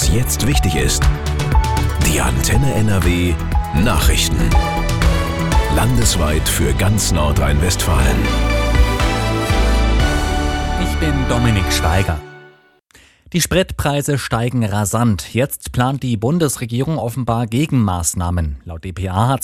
Was jetzt wichtig ist. Die Antenne NRW Nachrichten. Landesweit für ganz Nordrhein-Westfalen. Ich bin Dominik Steiger. Die Spritpreise steigen rasant. Jetzt plant die Bundesregierung offenbar Gegenmaßnahmen. Laut dpa hat